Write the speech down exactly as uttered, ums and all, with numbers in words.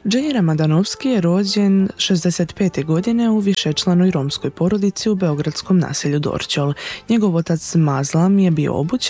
Jay Ramadanovski je rođen šezdeset pete godine u višečlanoj romskoj porodici u beogradskom naselju Dorćol. Njegov otac Mazlam je bio obućar